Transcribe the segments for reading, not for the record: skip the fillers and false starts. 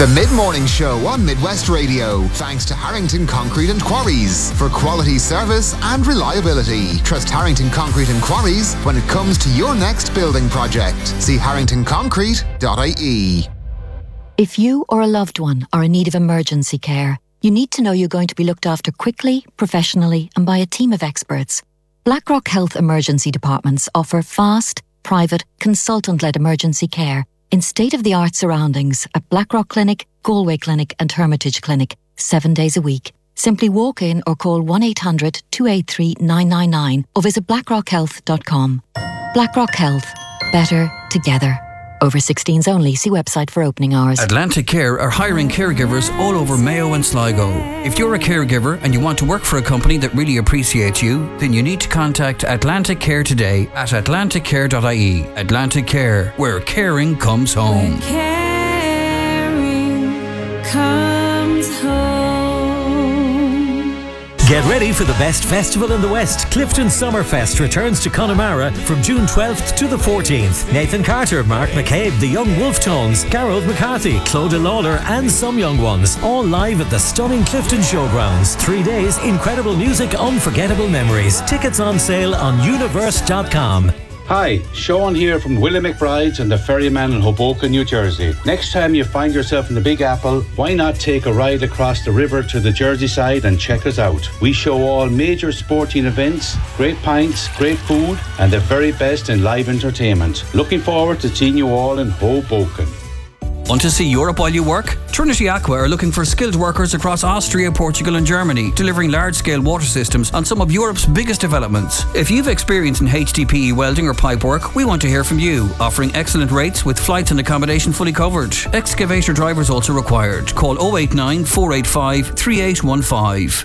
The Mid-Morning Show on Midwest Radio, thanks to Harrington Concrete and Quarries. For quality service and reliability, trust Harrington Concrete and Quarries when it comes to your next building project. See harringtonconcrete.ie. If you or a loved one are in need of emergency care, you need to know you're going to be looked after quickly, professionally, and by a team of experts. Blackrock Health Emergency Departments offer fast, private, consultant-led emergency care in state-of-the-art surroundings at Blackrock Clinic, Galway Clinic and Hermitage Clinic, 7 days a week. Simply walk in or call 1-800-283-999 or visit blackrockhealth.com. Blackrock Health. Better together. Over 16s only. See website for opening hours. Atlantic Care are hiring caregivers all over Mayo and Sligo. If you're a caregiver and you want to work for a company that really appreciates you, then you need to contact Atlantic Care today at atlanticcare.ie. Atlantic Care, where caring comes home. Where caring comes home. Get ready for the best festival in the West. Clifton Summerfest returns to Connemara from June 12th to the 14th. Nathan Carter, Mark McCabe, the Young Wolf Tones, Gareth McCarthy, Clodagh Lawler and some young ones. All live at the stunning Clifton Showgrounds. 3 days, incredible music, unforgettable memories. Tickets on sale on universe.com. Hi, Sean here from Willie McBride's and the Ferryman in Hoboken, New Jersey. Next time you find yourself in the Big Apple, why not take a ride across the river to the Jersey side and check us out? We show all major sporting events, great pints, great food, and the very best in live entertainment. Looking forward to seeing you all in Hoboken. Want to see Europe while you work? Trinity Aqua are looking for skilled workers across Austria, Portugal and Germany, delivering large-scale water systems on some of Europe's biggest developments. If you've experience in HDPE welding or pipe work, we want to hear from you, offering excellent rates with flights and accommodation fully covered. Excavator drivers also required. Call 089 485 3815.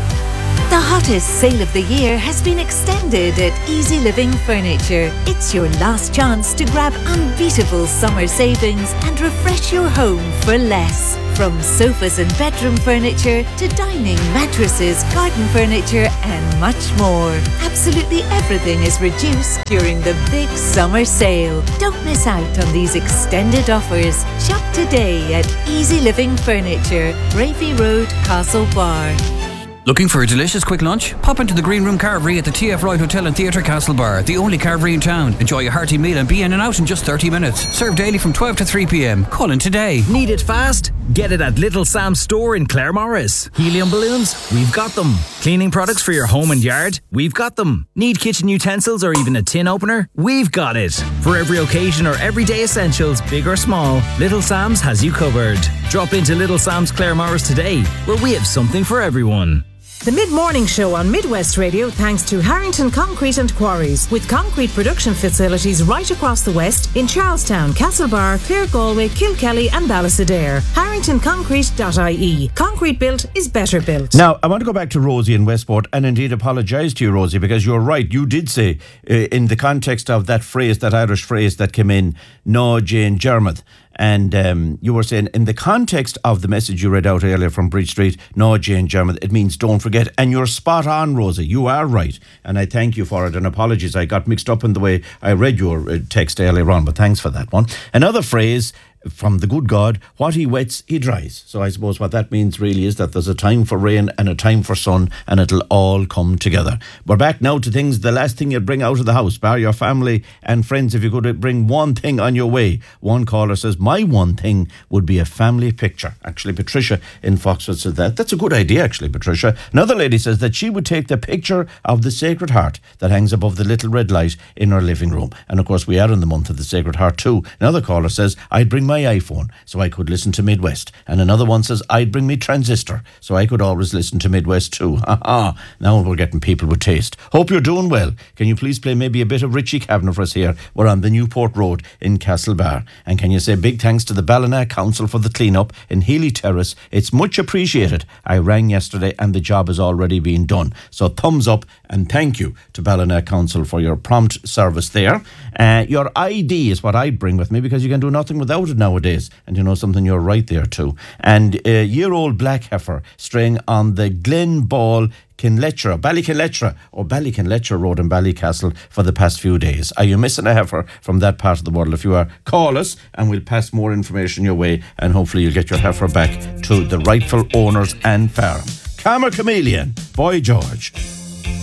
The hottest sale of the year has been extended at Easy Living Furniture. It's your last chance to grab unbeatable summer savings and refresh your home for less. From sofas and bedroom furniture to dining, mattresses, garden furniture and much more. Absolutely everything is reduced during the big summer sale. Don't miss out on these extended offers. Shop today at Easy Living Furniture, Rafi Road, Castlebar. Looking for a delicious quick lunch? Pop into the Green Room Carvery at the TF Wright Hotel and Theatre Castlebar, the only carvery in town. Enjoy a hearty meal and be in and out in just 30 minutes. Served daily from 12 to 3 p.m. Call in today. Need it fast? Get it at Little Sam's store in Claremorris. Helium balloons? We've got them. Cleaning products for your home and yard? We've got them. Need kitchen utensils or even a tin opener? We've got it. For every occasion or everyday essentials, big or small, Little Sam's has you covered. Drop into Little Sam's Claremorris today, where we have something for everyone. The Mid-Morning Show on Midwest Radio thanks to Harrington Concrete and Quarries, with concrete production facilities right across the West in Charlestown, Castlebar, Clare, Galway, Kilkelly and Ballysadare. harringtonconcrete.ie. Concrete built is better built. Now, I want to go back to Rosie in Westport and indeed apologise to you, Rosie, because you're right. You did say, in the context of that phrase, that Irish phrase that came in, no Jane Jermith. And you were saying, in the context of the message you read out earlier from Bridge Street, no Jane Jermith, it means don't forget. And you're spot on, Rosie. You are right. And I thank you for it. And apologies, I got mixed up in the way I read your text earlier on, but thanks for that one. Another phrase from the good God, what he wets, he dries. So I suppose what that means really is that there's a time for rain and a time for sun, and it'll all come together. We're back now to things, the last thing you'd bring out of the house, bar your family and friends. If you could bring one thing on your way. One caller says, my one thing would be a family picture. Actually, Patricia in Foxford said that. That's a good idea, actually, Patricia. Another lady says that she would take the picture of the Sacred Heart that hangs above the little red light in her living room. And of course, we are in the month of the Sacred Heart too. Another caller says, I'd bring my iPhone so I could listen to Midwest. And another one says, I'd bring me transistor so I could always listen to Midwest too. Now we're getting people with taste. Hope you're doing well. Can you please play maybe a bit of Richie Kavanagh for us here? We're on the Newport Road in Castlebar. And can you say big thanks to the Ballina Council for the clean-up in Healy Terrace? It's much appreciated. I rang yesterday and the job has already been done. So thumbs up and thank you to Ballina Council for your prompt service there. Your ID is what I'd bring with me, because you can do nothing without it nowadays. And you know something, you're right there too. And a year-old black heifer straying on the Glen Ball Ballykinlettra Road in Ballycastle for the past few days. Are you missing a heifer from that part of the world? If you are, call us and we'll pass more information your way, and hopefully you'll get your heifer back to the rightful owners and farm. Calmer Chameleon, Boy George.